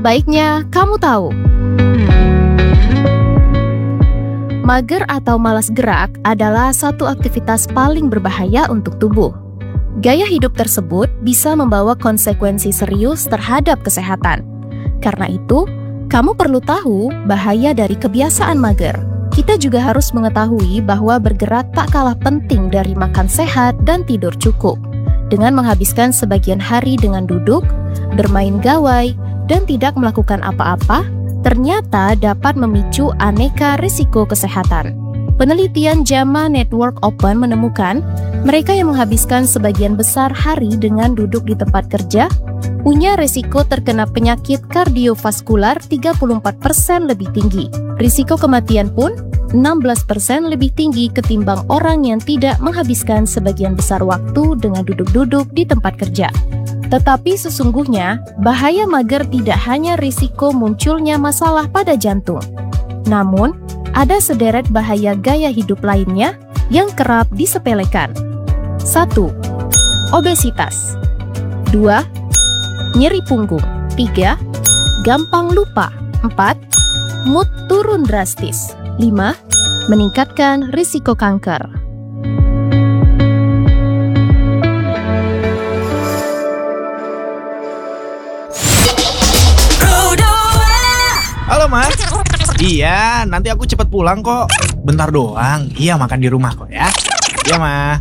sebaiknya kamu tahu. Mager atau malas gerak adalah satu aktivitas paling berbahaya untuk tubuh. Gaya hidup tersebut bisa membawa konsekuensi serius terhadap kesehatan. Karena itu, kamu perlu tahu bahaya dari kebiasaan mager. Kita juga harus mengetahui bahwa bergerak tak kalah penting dari makan sehat dan tidur cukup. Dengan menghabiskan sebagian hari dengan duduk, bermain gawai, dan tidak melakukan apa-apa, ternyata dapat memicu aneka risiko kesehatan. Penelitian JAMA Network Open menemukan mereka yang menghabiskan sebagian besar hari dengan duduk di tempat kerja punya risiko terkena penyakit kardiovaskular 34% lebih tinggi. Risiko kematian pun 16% lebih tinggi ketimbang orang yang tidak menghabiskan sebagian besar waktu dengan duduk-duduk di tempat kerja. Tetapi sesungguhnya, bahaya mager tidak hanya risiko munculnya masalah pada jantung. Namun, ada sederet bahaya gaya hidup lainnya yang kerap disepelekan. 1. Obesitas. 2. Nyeri punggung. 3. Gampang lupa. 4. Mood turun drastis. 5. Meningkatkan risiko kanker. Halo, Ma. Iya, nanti aku cepet pulang kok. Bentar doang. Iya, makan di rumah kok ya. Iya, Ma.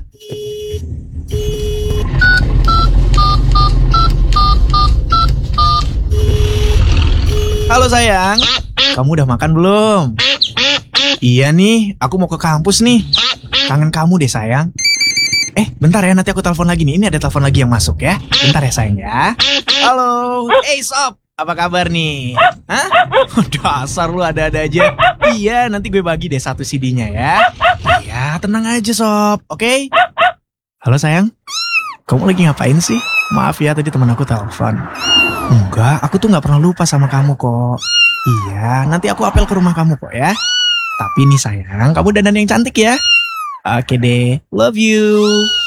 Halo sayang, kamu udah makan belum? Iya nih, aku mau ke kampus nih. Kangen kamu deh sayang. Bentar ya, nanti aku telepon lagi nih. Ini ada telepon lagi yang masuk ya. Bentar ya sayang ya. Halo, Sob. Apa kabar nih? Hah? Dasar lu ada-ada aja. Iya, nanti gue bagi deh satu CD-nya ya. Iya, tenang aja Sob, oke? Halo sayang, kamu lagi ngapain sih? Maaf ya, tadi teman aku telepon. Enggak, aku tuh gak pernah lupa sama kamu kok. Iya, nanti aku apel ke rumah kamu kok ya. Tapi nih sayang, kamu dandan yang cantik ya. Oke deh, love you.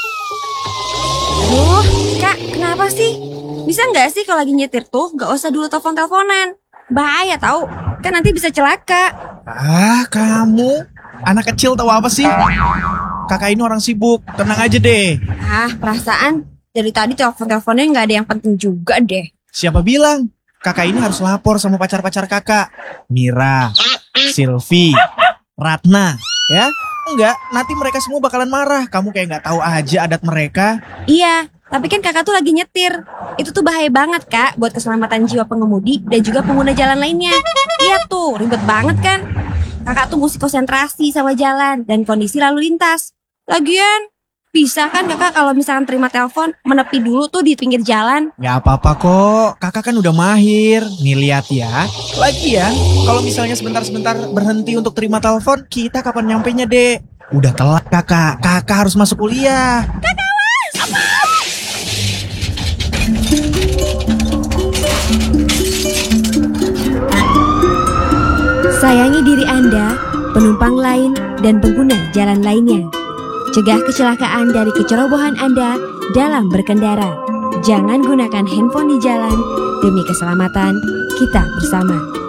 Aduh, Kak, kenapa sih? Bisa nggak sih kalau lagi nyetir tuh nggak usah dulu telepon-teleponan? Bahaya tahu, kan nanti bisa celaka. Kamu anak kecil tahu apa sih? Kakak ini orang sibuk, tenang aja deh. Perasaan dari tadi telepon-teleponnya nggak ada yang penting juga deh. Siapa bilang? Kakak ini harus lapor sama pacar-pacar kakak. Mira, Silvi, Ratna, ya? Enggak, nanti mereka semua bakalan marah. Kamu kayak nggak tahu aja adat mereka. Iya, tapi kan kakak tuh lagi nyetir. Itu tuh bahaya banget kak, buat keselamatan jiwa pengemudi dan juga pengguna jalan lainnya. Lihat tuh, ribet banget kan. Kakak tuh mesti konsentrasi sama jalan dan kondisi lalu lintas. Lagian, bisa kan kakak kalau misalkan terima telepon, menepi dulu tuh di pinggir jalan. Gak apa-apa kok, kakak kan udah mahir. Nih lihat ya. Lagian, kalau misalnya sebentar-sebentar berhenti untuk terima telepon, kita kapan nyampenya dek? Udah telat kakak, kakak harus masuk kuliah. Sayangi diri Anda, penumpang lain, dan pengguna jalan lainnya. Cegah kecelakaan dari kecerobohan Anda dalam berkendara. Jangan gunakan handphone di jalan demi keselamatan kita bersama.